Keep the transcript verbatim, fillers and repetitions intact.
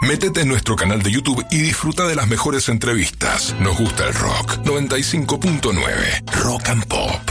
Métete en nuestro canal de YouTube y disfruta de las mejores entrevistas. Nos gusta el rock. noventa y cinco punto nueve Rock and Pop.